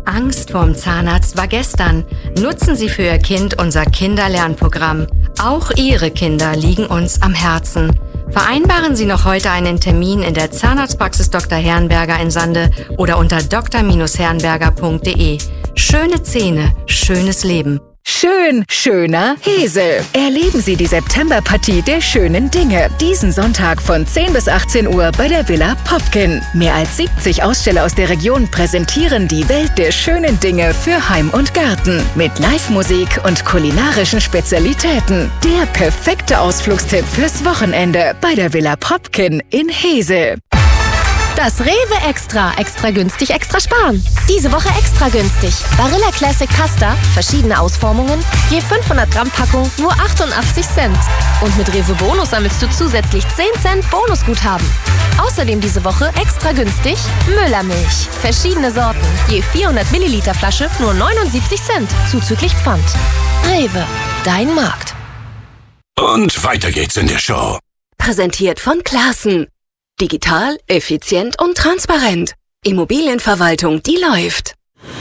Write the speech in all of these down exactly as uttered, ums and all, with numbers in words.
Angst vorm Zahnarzt war gestern. Nutzen Sie für Ihr Kind unser Kinderlernprogramm. Auch Ihre Kinder liegen uns am Herzen. Vereinbaren Sie noch heute einen Termin in der Zahnarztpraxis Doktor Herrenberger in Sande oder unter d r herrenberger punkt d e. Schöne Zähne, schönes Leben. Schön, schöner Hesel. Erleben Sie die Septemberpartie der schönen Dinge. Diesen Sonntag von zehn bis achtzehn Uhr bei der Villa Popkin. Mehr als siebzig Aussteller aus der Region präsentieren die Welt der schönen Dinge für Heim und Garten. Mit Live-Musik und kulinarischen Spezialitäten. Der perfekte Ausflugstipp fürs Wochenende bei der Villa Popkin in Hesel. Das Rewe Extra. Extra günstig, extra sparen. Diese Woche extra günstig. Barilla Classic Pasta, verschiedene Ausformungen, je fünfhundert Gramm Packung, nur achtundachtzig Cent. Und mit Rewe Bonus sammelst du zusätzlich zehn Cent Bonusguthaben. Außerdem diese Woche extra günstig Müllermilch. Verschiedene Sorten, je vierhundert Milliliter Flasche, nur neunundsiebzig Cent, zuzüglich Pfand. Rewe, dein Markt. Und weiter geht's in der Show. Präsentiert von Classen. Digital, effizient und transparent. Immobilienverwaltung, die läuft.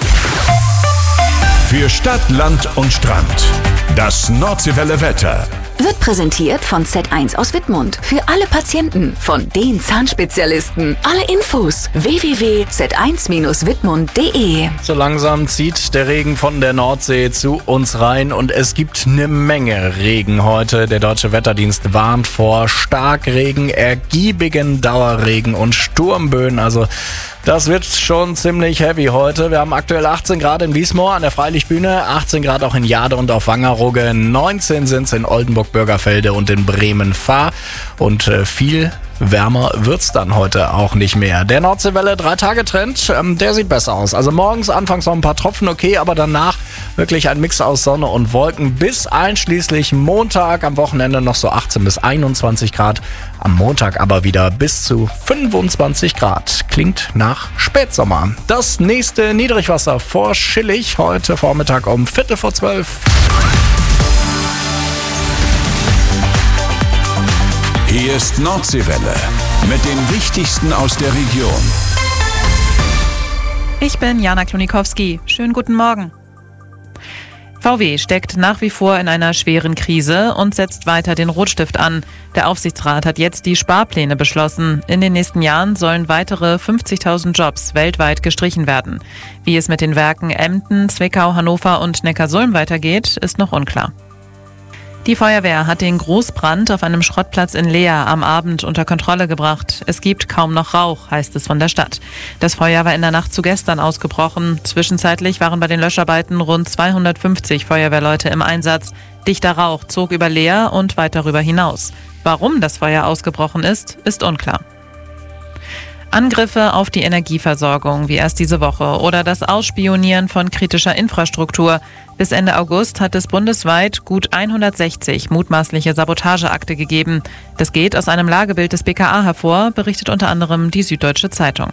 Für Stadt, Land und Strand. Das Nordseewelle Wetter. Wird präsentiert von Z eins aus Wittmund. Für alle Patienten von den Zahnspezialisten. Alle Infos w w w punkt z eins Bindestrich wittmund punkt d e. So langsam zieht der Regen von der Nordsee zu uns rein und es gibt eine Menge Regen heute. Der Deutsche Wetterdienst warnt vor Starkregen, ergiebigen Dauerregen und Sturmböen. Also das wird schon ziemlich heavy heute. Wir haben aktuell achtzehn Grad in Wiesmoor an der Freilichtbühne, achtzehn Grad auch in Jade und auf Wangerooge, neunzehn sind es in Oldenburg-Bürgerfelde und in Bremen-Fahr und äh, viel wärmer wird's dann heute auch nicht mehr. Der Nordseewelle drei-Tage-Trend, ähm, der sieht besser aus. Also morgens anfangs noch ein paar Tropfen, okay, aber danach wirklich ein Mix aus Sonne und Wolken bis einschließlich Montag. Am Wochenende noch so achtzehn bis einundzwanzig Grad. Am Montag aber wieder bis zu fünfundzwanzig Grad. Klingt nach Spätsommer. Das nächste Niedrigwasser vor Schillig heute Vormittag um Viertel vor zwölf. Hier ist Nordseewelle mit dem Wichtigsten aus der Region. Ich bin Jana Klonikowski. Schönen guten Morgen. V W steckt nach wie vor in einer schweren Krise und setzt weiter den Rotstift an. Der Aufsichtsrat hat jetzt die Sparpläne beschlossen. In den nächsten Jahren sollen weitere fünfzigtausend Jobs weltweit gestrichen werden. Wie es mit den Werken Emden, Zwickau, Hannover und Neckarsulm weitergeht, ist noch unklar. Die Feuerwehr hat den Großbrand auf einem Schrottplatz in Leer am Abend unter Kontrolle gebracht. Es gibt kaum noch Rauch, heißt es von der Stadt. Das Feuer war in der Nacht zu gestern ausgebrochen. Zwischenzeitlich waren bei den Löscharbeiten rund zweihundertfünfzig Feuerwehrleute im Einsatz. Dichter Rauch zog über Leer und weit darüber hinaus. Warum das Feuer ausgebrochen ist, ist unklar. Angriffe auf die Energieversorgung, wie erst diese Woche, oder das Ausspionieren von kritischer Infrastruktur. Bis Ende August hat es bundesweit gut hundertsechzig mutmaßliche Sabotageakte gegeben. Das geht aus einem Lagebild des B K A hervor, berichtet unter anderem die Süddeutsche Zeitung.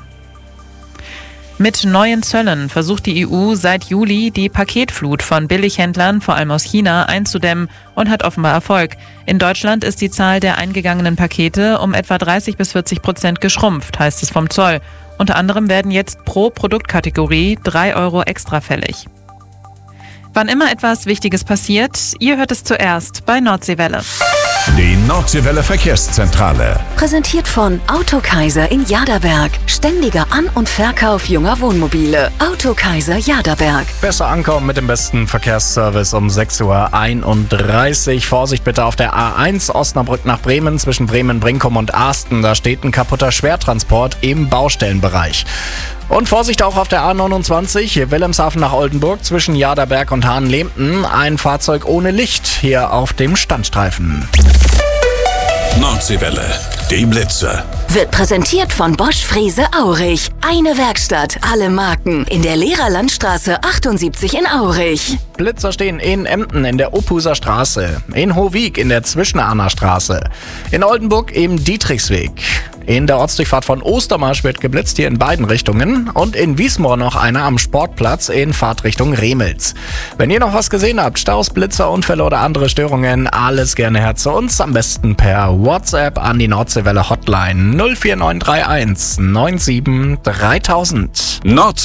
Mit neuen Zöllen versucht die E U seit Juli die Paketflut von Billighändlern, vor allem aus China, einzudämmen und hat offenbar Erfolg. In Deutschland ist die Zahl der eingegangenen Pakete um etwa dreißig bis vierzig Prozent geschrumpft, heißt es vom Zoll. Unter anderem werden jetzt pro Produktkategorie drei Euro extra fällig. Wann immer etwas Wichtiges passiert, ihr hört es zuerst bei Nordseewelle. Die Nordseewelle Verkehrszentrale. Präsentiert von Autokaiser in Jaderberg. Ständiger An- und Verkauf junger Wohnmobile. Autokaiser Jaderberg. Besser ankommen mit dem besten Verkehrsservice um sechs Uhr einunddreißig. Vorsicht bitte auf der A eins Osnabrück nach Bremen zwischen Bremen-Brinkum und Arsten. Da steht ein kaputter Schwertransport im Baustellenbereich. Und Vorsicht auch auf der A neunundzwanzig, Wilhelmshaven nach Oldenburg zwischen Jaderberg und Hahnlehmten. Ein Fahrzeug ohne Licht hier auf dem Standstreifen. Nordseewelle, die Blitze. Wird präsentiert von Bosch Frese Aurich. Eine Werkstatt, alle Marken. In der Lehrerlandstraße achtundsiebzig in Aurich. Blitzer stehen in Emden in der Ophuser Straße, in Hohwig in der Zwischenahner Straße, in Oldenburg im Dietrichsweg. In der Ortsdurchfahrt von Ostermarsch wird geblitzt, hier in beiden Richtungen. Und in Wiesmoor noch einer am Sportplatz in Fahrtrichtung Remels. Wenn ihr noch was gesehen habt, Staus, Blitzer, Unfälle oder andere Störungen, alles gerne her zu uns. Am besten per WhatsApp an die Nordseewelle Hotline null vier neun drei eins neun sieben dreitausend. Nord